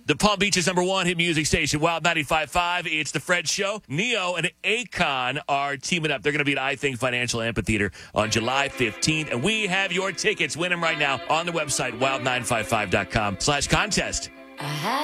The Palm Beach's #1 hit music station, Wild 95.5. It's The Fred Show. Neo and Akon are teaming up. They're going to be at I Think Financial Amphitheater on July 15th. And we have your tickets. Win them right now on the website, wild955.com/contest.